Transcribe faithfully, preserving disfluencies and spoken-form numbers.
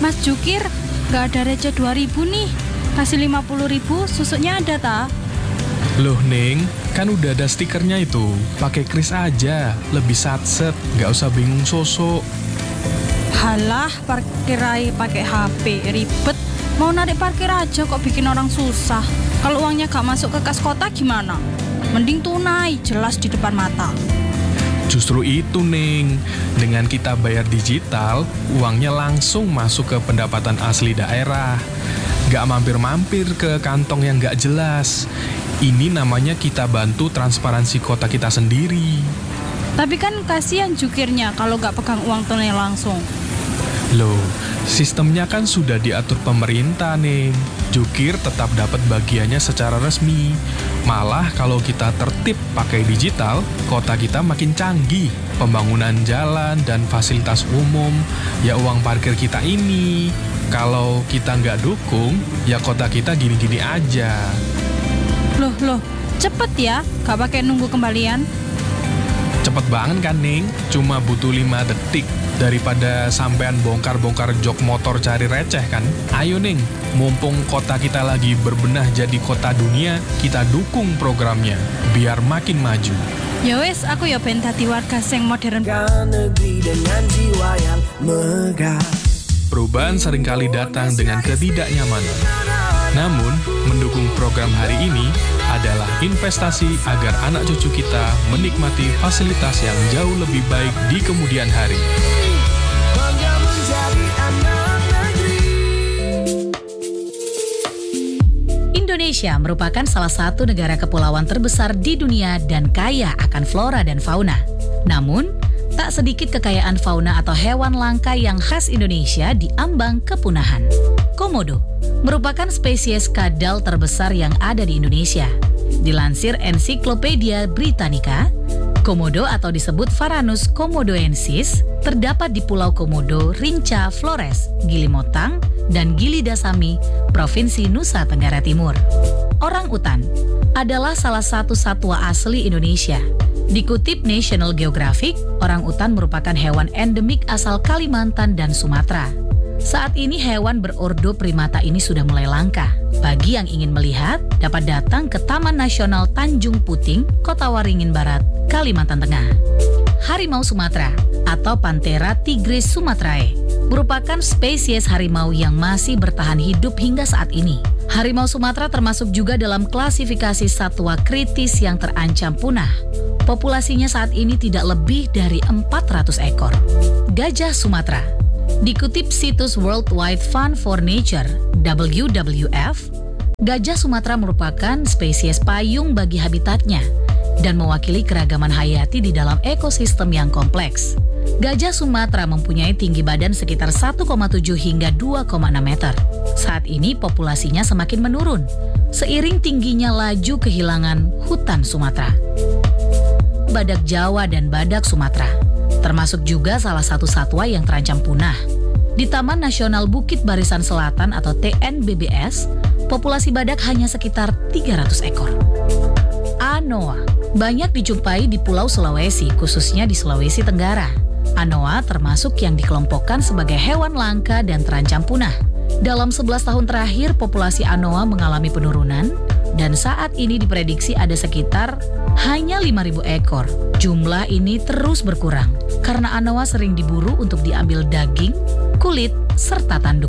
Mas Jukir, gak ada receh dua ribu nih. Kasih lima puluh ribu, susuknya ada ta? Loh Ning, kan udah ada stikernya itu. Pakai kris aja, lebih satset, gak usah bingung sosok. Halah, parkir aja pakai H P, ribet. Mau narik parkir aja kok bikin orang susah. Kalau uangnya gak masuk ke kas kota gimana? Mending tunai, jelas di depan mata. Justru itu Ning, dengan kita bayar digital, uangnya langsung masuk ke pendapatan asli daerah. Gak mampir-mampir ke kantong yang gak jelas. Ini namanya kita bantu transparansi kota kita sendiri. Tapi kan kasihan jukirnya kalau gak pegang uang tunai langsung. Loh, sistemnya kan sudah diatur pemerintah nih. Jukir tetap dapat bagiannya secara resmi. Malah kalau kita tertib pakai digital, kota kita makin canggih. Pembangunan jalan dan fasilitas umum, ya uang parkir kita ini. Kalau kita nggak dukung, ya kota kita gini-gini aja. Loh, loh, cepet ya, gak pakai nunggu kembalian. Cepet banget kan, Ning? Cuma butuh lima detik. Daripada sampean bongkar-bongkar jok motor cari receh kan? Ayo Ning, mumpung kota kita lagi berbenah jadi kota dunia, kita dukung programnya, biar makin maju. Ya wes, aku ya ben dadi warga sing modern. Negeri dengan jiwa yang megah. Perubahan seringkali datang dengan ketidaknyamanan. Namun, mendukung program hari ini adalah investasi agar anak cucu kita menikmati fasilitas yang jauh lebih baik di kemudian hari. Bangga menjadi anak negeri. Indonesia merupakan salah satu negara kepulauan terbesar di dunia dan kaya akan flora dan fauna. Namun, tak sedikit kekayaan fauna atau hewan langka yang khas Indonesia diambang kepunahan. Komodo merupakan spesies kadal terbesar yang ada di Indonesia. Dilansir Encyclopedia Britannica, Komodo atau disebut Varanus komodoensis terdapat di Pulau Komodo, Rinca, Flores, Gili Motang, dan Gili Dasami, Provinsi Nusa Tenggara Timur. Orangutan adalah salah satu satwa asli Indonesia. Dikutip National Geographic, orangutan merupakan hewan endemik asal Kalimantan dan Sumatera. Saat ini hewan berordo primata ini sudah mulai langka. Bagi yang ingin melihat, dapat datang ke Taman Nasional Tanjung Puting, Kota Waringin Barat, Kalimantan Tengah. Harimau Sumatera atau Panthera tigris sumatrae merupakan spesies harimau yang masih bertahan hidup hingga saat ini. Harimau Sumatera termasuk juga dalam klasifikasi satwa kritis yang terancam punah. Populasinya saat ini tidak lebih dari empat ratus ekor. Gajah Sumatera. Dikutip situs World Wide Fund for Nature W W F, gajah Sumatera merupakan spesies payung bagi habitatnya dan mewakili keragaman hayati di dalam ekosistem yang kompleks. Gajah Sumatera mempunyai tinggi badan sekitar satu koma tujuh hingga dua koma enam meter. Saat ini populasinya semakin menurun, seiring tingginya laju kehilangan hutan Sumatera. Badak Jawa dan badak Sumatera termasuk juga salah satu satwa yang terancam punah. Di Taman Nasional Bukit Barisan Selatan atau T N B B S, populasi badak hanya sekitar tiga ratus ekor. Anoa banyak dijumpai di Pulau Sulawesi, khususnya di Sulawesi Tenggara. Anoa termasuk yang dikelompokkan sebagai hewan langka dan terancam punah. Dalam sebelas tahun terakhir, populasi anoa mengalami penurunan dan saat ini diprediksi ada sekitar hanya lima ribu ekor. Jumlah ini terus berkurang karena anoa sering diburu untuk diambil daging, kulit, serta tanduk.